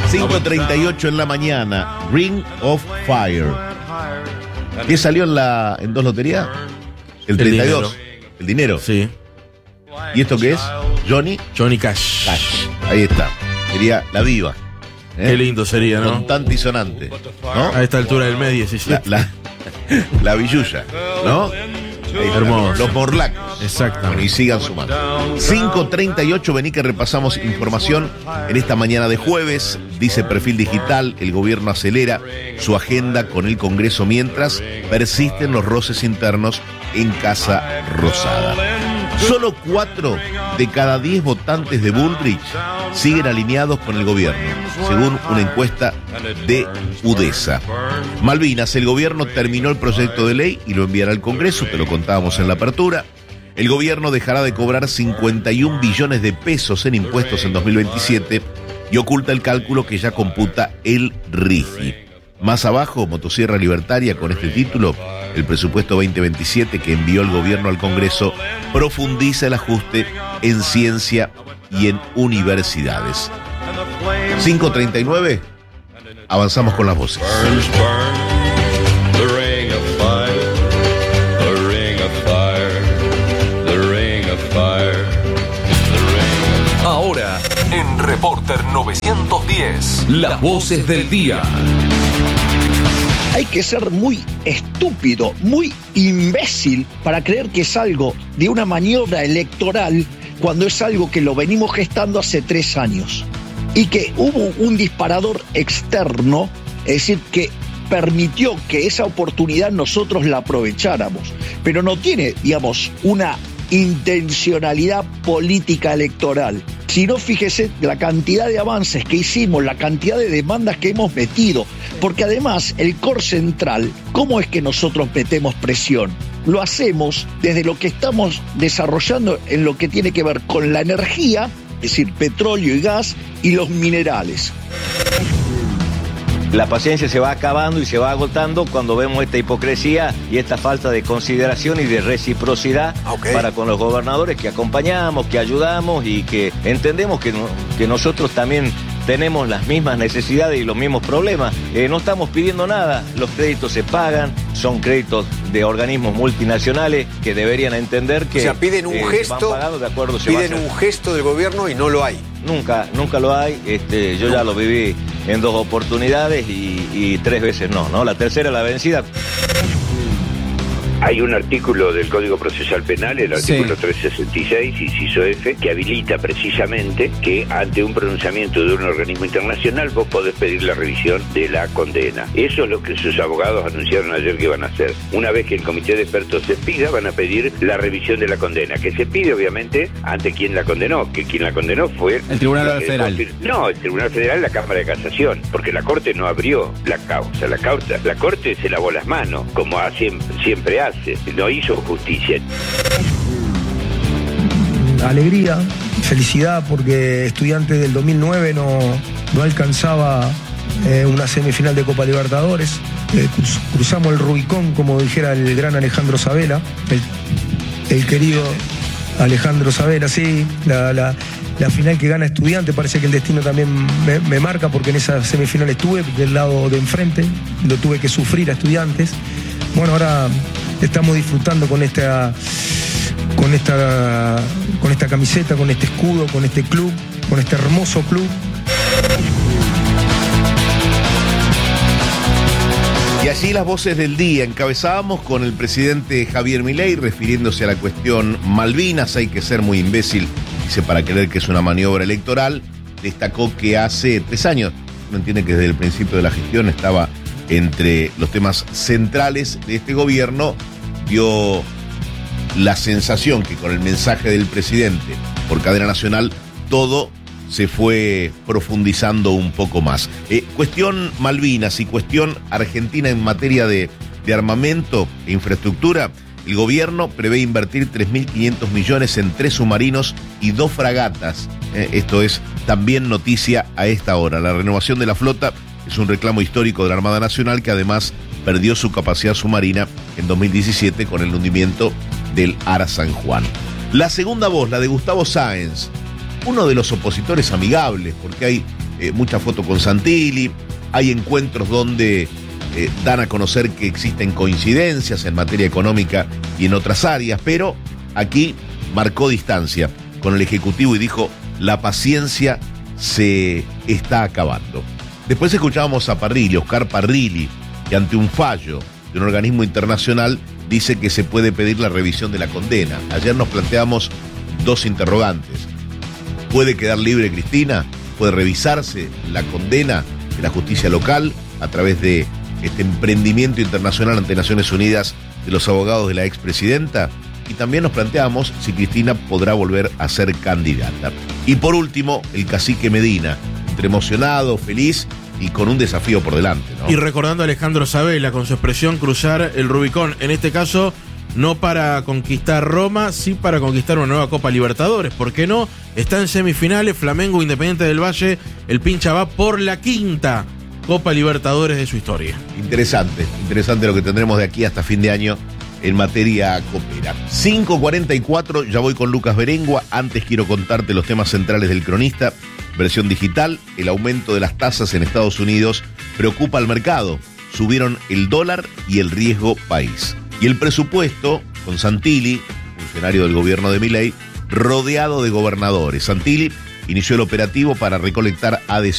5:38 en la mañana, Ring of Fire. ¿Qué salió en dos loterías? El 32. El dinero. Sí. ¿Y esto qué es? Johnny Cash. Ahí está. Sería la diva. Qué lindo sería, ¿no? Contante y sonante, ¿no? A esta altura del mes 17. La billulla, ¿no? Hermoso. Los morlacos. Exactamente. Bueno, y sigan sumando. 5:38, vení que repasamos información en esta mañana de jueves. Dice Perfil Digital, el gobierno acelera su agenda con el Congreso mientras persisten los roces internos en Casa Rosada. Solo 4 de cada 10 votantes de Bullrich siguen alineados con el gobierno, según una encuesta de UDESA. Malvinas, el gobierno terminó el proyecto de ley y lo enviará al Congreso, te lo contábamos en la apertura. El gobierno dejará de cobrar 51 billones de pesos en impuestos en 2027 y oculta el cálculo que ya computa el RIGI. Más abajo, Motosierra Libertaria, con este título, el presupuesto 2027 que envió el gobierno al Congreso profundiza el ajuste en ciencia y en universidades. 5:39, avanzamos con las voces. Ahora, en Reporter 910, las voces del día. Hay que ser muy estúpido, muy imbécil para creer que es algo de una maniobra electoral cuando es algo que lo venimos gestando hace 3 años. Y que hubo un disparador externo, es decir, que permitió que esa oportunidad nosotros la aprovecháramos. Pero no tiene, digamos, una intencionalidad política electoral. Si no, fíjese la cantidad de avances que hicimos, la cantidad de demandas que hemos metido, porque además el core central, ¿cómo es que nosotros metemos presión? Lo hacemos desde lo que estamos desarrollando en lo que tiene que ver con la energía, es decir, petróleo y gas, y los minerales. La paciencia se va acabando y se va agotando cuando vemos esta hipocresía y esta falta de consideración y de reciprocidad para con los gobernadores que acompañamos, que ayudamos y que entendemos que nosotros también tenemos las mismas necesidades y los mismos problemas. No estamos pidiendo nada, los créditos se pagan, son créditos de organismos multinacionales que deberían entender que... O sea, piden un gesto, van pagando de acuerdo, piden un gesto del gobierno y no lo hay. Nunca lo hay. Yo ya lo viví en 2 oportunidades y 3 veces no. La tercera la vencida. Hay un artículo del Código Procesal Penal, el artículo 366, inciso F, que habilita precisamente que ante un pronunciamiento de un organismo internacional vos podés pedir la revisión de la condena. Eso es lo que sus abogados anunciaron ayer que iban a hacer. Una vez que el comité de expertos se pida, van a pedir la revisión de la condena, que se pide obviamente ante quien la condenó, que quien la condenó fue... El Tribunal Federal. No, el Tribunal Federal, la Cámara de Casación, porque la Corte no abrió la causa. La Corte se lavó las manos, como siempre hace. No hizo justicia. Alegría, felicidad, porque Estudiantes del 2009 no alcanzaba una semifinal de Copa Libertadores. Cruzamos el Rubicón, como dijera el gran Alejandro Sabela, el querido Alejandro Sabela, sí, la final que gana Estudiantes, parece que el destino también me marca, porque en esa semifinal estuve del lado de enfrente, lo tuve que sufrir a Estudiantes. Bueno, ahora estamos disfrutando con esta camiseta, con este escudo, con este club, con este hermoso club. Y allí las voces del día. Encabezábamos con el presidente Javier Milei refiriéndose a la cuestión Malvinas. Hay que ser muy imbécil, dice, para creer que es una maniobra electoral. Destacó que hace 3 años, uno entiende que desde el principio de la gestión estaba entre los temas centrales de este gobierno. Dio la sensación que con el mensaje del presidente por cadena nacional todo se fue profundizando un poco más. Cuestión Malvinas y cuestión Argentina en materia de armamento e infraestructura. El gobierno prevé invertir 3.500 millones en 3 submarinos y 2 fragatas. Esto es también noticia a esta hora. La renovación de la flota es un reclamo histórico de la Armada Nacional, que además perdió su capacidad submarina en 2017 con el hundimiento del Ara San Juan. La segunda voz, la de Gustavo Sáenz, uno de los opositores amigables, porque hay mucha foto con Santilli, hay encuentros donde dan a conocer que existen coincidencias en materia económica y en otras áreas, pero aquí marcó distancia con el Ejecutivo y dijo: la paciencia se está acabando. Después escuchábamos a Parrilli, Oscar Parrilli, que ante un fallo de un organismo internacional dice que se puede pedir la revisión de la condena. Ayer nos planteamos dos interrogantes. ¿Puede quedar libre Cristina? ¿Puede revisarse la condena de la justicia local a través de este emprendimiento internacional ante Naciones Unidas de los abogados de la expresidenta? Y también nos planteamos si Cristina podrá volver a ser candidata. Y por último, el cacique Medina, entre emocionado, feliz y con un desafío por delante, ¿no? Y recordando a Alejandro Sabella con su expresión cruzar el Rubicón, en este caso no para conquistar Roma, sí para conquistar una nueva Copa Libertadores. ¿Por qué no? Está en semifinales, Flamengo, Independiente del Valle, el Pincha va por la quinta Copa Libertadores de su historia. Interesante lo que tendremos de aquí hasta fin de año en materia copera. 5:44, ya voy con Lucas Berengua. Antes quiero contarte los temas centrales del Cronista. Versión digital: el aumento de las tasas en Estados Unidos preocupa al mercado. Subieron el dólar y el riesgo país. Y el presupuesto, con Santilli, funcionario del gobierno de Milei, rodeado de gobernadores. Santilli inició el operativo para recolectar adhesiones